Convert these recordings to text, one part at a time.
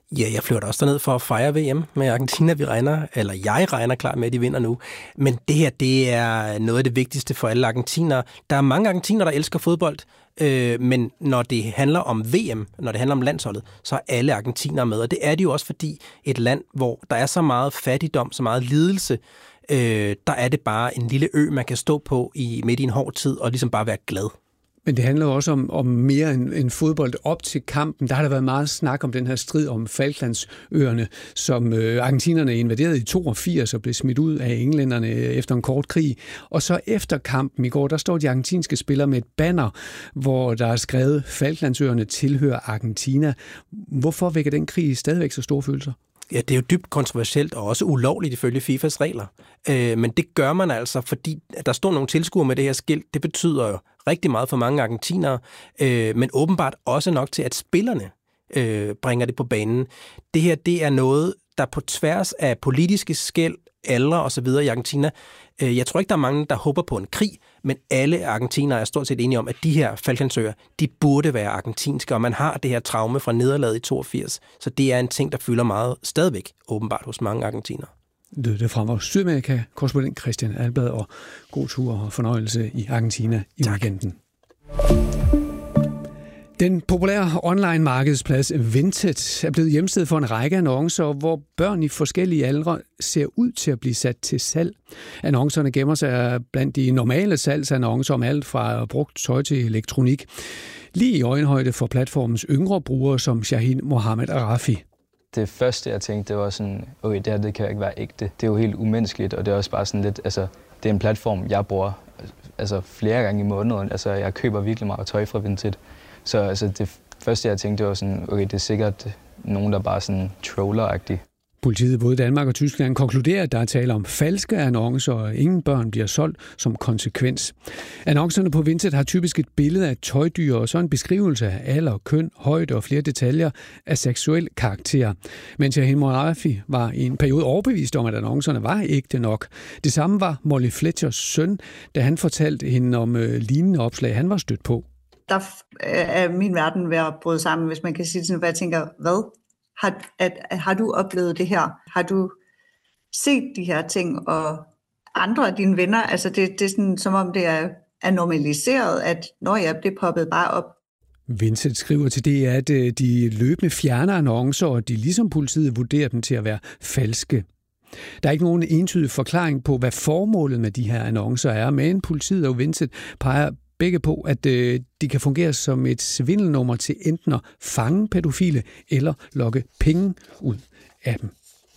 Ja, jeg flyver også derned for at fejre VM med Argentina. Jeg regner klart med, at de vinder nu. Men det her, det er noget af det vigtigste for alle argentinere. Der er mange argentinere, der elsker fodbold, men når det handler om VM, når det handler om landsholdet, så er alle argentinere med. Og det er det jo også, fordi et land, hvor der er så meget fattigdom, så meget lidelse, der er det bare en lille ø, man kan stå på midt i en hård tid og ligesom bare være glad. Men det handler også om mere end fodbold op til kampen. Der har der været meget snak om den her strid om Falklandsøerne, som argentinerne invaderede i 82 og blev smidt ud af englænderne efter en kort krig. Og så efter kampen i går, der står de argentinske spillere med et banner, hvor der er skrevet, Falklandsøerne tilhører Argentina. Hvorfor vækker den krig stadigvæk så store følelser? Ja, det er jo dybt kontroversielt og også ulovligt ifølge FIFAs regler. Men det gør man altså, fordi der står nogle tilskuere med det her skilt. Det betyder jo rigtig meget for mange argentinere, men åbenbart også nok til, at spillerne bringer det på banen. Det her, det er noget, der på tværs af politiske skel, aldre og så videre i Argentina. Jeg tror ikke, der er mange, der håber på en krig, men alle argentinere er stort set enige om, at de her Falklandsøer, de burde være argentinske, og man har det her traume fra nederlaget i 82. Så det er en ting, der fylder meget stadigvæk, åbenbart hos mange argentinere. Det fra vores Sydamerika-korrespondent Christian Alblad, og god tur og fornøjelse i Argentina i weekenden. Den populære online-markedsplads Vinted er blevet hjemsted for en række annoncer, hvor børn i forskellige aldre ser ud til at blive sat til salg. Annoncerne gemmer sig blandt de normale salgsannoncer om alt fra brugt tøj til elektronik. Lige i øjenhøjde for platformens yngre brugere som Shahin Mohammed Arafi. Det første, jeg tænkte, det var sådan, okay, det kan jo ikke være ægte. Det er jo helt umenneskeligt, og det er også bare sådan lidt, altså, det er en platform, jeg bruger flere gange i måneden. Altså, jeg køber virkelig meget tøj fra Vinted. Så altså, det første, jeg tænkte, det var sådan, okay, det er sikkert nogen, der bare sådan troller-agtig. Politiet både i Danmark og Tyskland konkluderer, at der er tale om falske annoncer, og ingen børn bliver solgt som konsekvens. Annoncerne på Vinted har typisk et billede af et tøjdyr og så en beskrivelse af alder, køn, højde og flere detaljer af seksuel karakter. Men Shahin Mohammed var i en periode overbevist om, at annoncerne var ægte nok. Det samme var Molly Fletchers søn, da han fortalte hende om lignende opslag, han var stødt på. Der er min verden ved at bryde sammen, hvis man kan sige sådan, hvor jeg tænker, hvad? Har du oplevet det her? Har du set de her ting, og andre af dine venner? Altså det er sådan, som om det er normaliseret, at når jeg bliver poppet bare op. Vincent skriver til det, at de løbende fjerner annoncer, og de ligesom politiet vurderer dem til at være falske. Der er ikke nogen entydig forklaring på, hvad formålet med de her annoncer er, men politiet og Vincent peger begge på, at de kan fungere som et svindelnummer til enten at fange pædofile eller lokke penge ud af dem.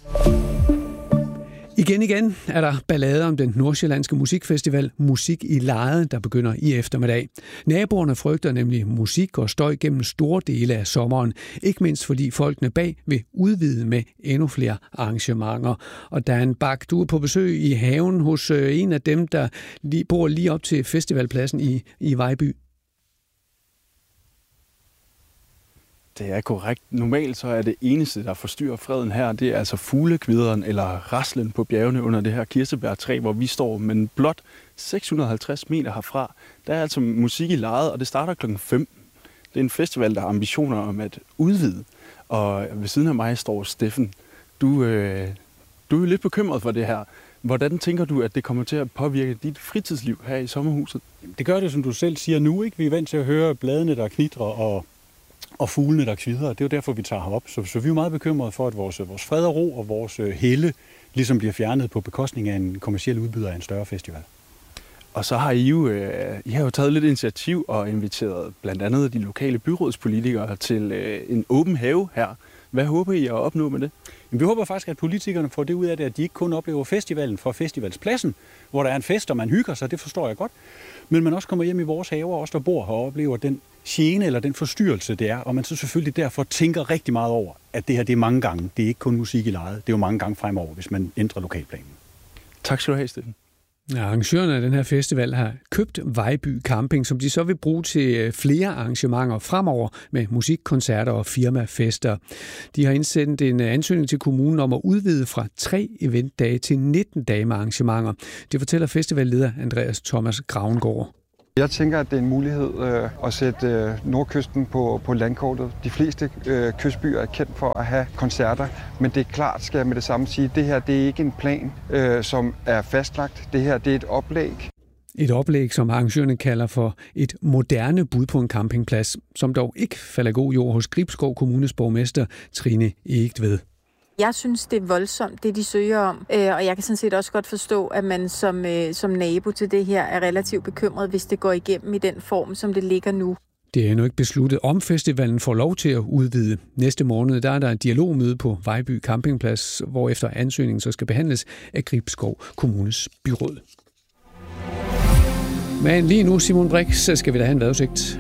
Igen er der ballade om den nordsjællandske musikfestival Musik i Lejet, der begynder i eftermiddag. Naboerne frygter nemlig musik og støj gennem store dele af sommeren. Ikke mindst fordi folkene bag vil udvide med endnu flere arrangementer. Og Dan Bak, du er på besøg i haven hos en af dem, der bor lige op til festivalpladsen i Vejby. Det er korrekt. Normalt så er det eneste, der forstyrrer freden her, det er altså fuglekvideren eller raslen på bjergene under det her kirsebærtræ, hvor vi står. Men blot 650 meter herfra, der er altså musik i Lejet, og det starter klokken 5. Det er en festival, der har ambitioner om at udvide. Og ved siden af mig står Steffen. Du er jo lidt bekymret for det her. Hvordan tænker du, at det kommer til at påvirke dit fritidsliv her i sommerhuset? Det gør det, som du selv siger nu, ikke? Vi er vant til at høre bladene, der knitrer og fuglene, der kvidrer. Det er jo derfor, vi tager herop. Så vi er meget bekymrede for, at vores fred og ro og vores helle ligesom bliver fjernet på bekostning af en kommerciel udbyder af en større festival. Og så har I har jo taget lidt initiativ og inviteret blandt andet de lokale byrådspolitikere til en åben have her. Hvad håber I at opnå med det? Vi håber faktisk, at politikerne får det ud af det, at de ikke kun oplever festivalen fra festivalspladsen, hvor der er en fest, og man hygger sig, det forstår jeg godt. Men man også kommer hjem i vores haver, og os der bor her, og oplever den gene eller den forstyrrelse, det er. Og man så selvfølgelig derfor tænker rigtig meget over, at det her det er mange gange. Det er ikke kun musik i Lejet. Det er jo mange gange fremover, hvis man ændrer lokalplanen. Tak skal du have, Steffen. Ja, arrangørerne af den her festival har købt Vejby Camping, som de så vil bruge til flere arrangementer fremover med musikkoncerter og firmafester. De har indsendt en ansøgning til kommunen om at udvide fra 3 eventdage til 19 dage med arrangementer. Det fortæller festivalleder Andreas Thomas Gravengård. Jeg tænker, at det er en mulighed at sætte nordkysten på landkortet. De fleste kystbyer er kendt for at have koncerter, men det er klart, skal jeg med det samme sige, det her det er ikke en plan, som er fastlagt. Det her det er et oplæg. Et oplæg, som arrangørerne kalder for et moderne bud på en campingplads, som dog ikke falder god jord hos Gribskov Kommunes borgmester Trine Egtved. Jeg synes, det er voldsomt, det de søger om, og jeg kan sådan set også godt forstå, at man som nabo til det her er relativt bekymret, hvis det går igennem i den form, som det ligger nu. Det er endnu ikke besluttet, om festivalen får lov til at udvide. Næste måned der er der et dialogmøde på Vejby Campingplads, hvorefter ansøgningen så skal behandles af Gribskov Kommunes byråd. Men lige nu, Simon Brix, så skal vi da have en vejrudsigt.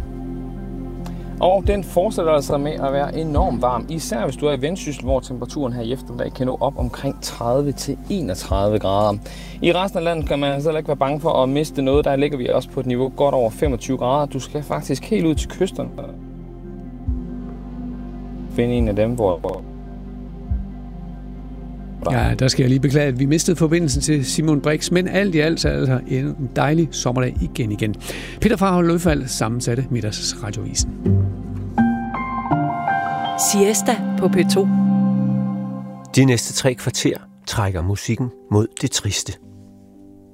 Og den fortsætter altså med at være enormt varm, især hvis du er i Vendsyssel, hvor temperaturen her i eftermiddag kan nå op omkring 30-31 grader. I resten af landet kan man altså ikke være bange for at miste noget. Der ligger vi også på et niveau godt over 25 grader. Du skal faktisk helt ud til kysterne. Finde en af dem, hvor... Ja, der skal jeg lige beklage, at vi mistede forbindelsen til Simon Brix, men alt i alt er altså en dejlig sommerdag igen. Peter Farholt Løfald sammensatte Middagsradioavisen. Siesta på P2. De næste 3 kvarter trækker musikken mod det triste.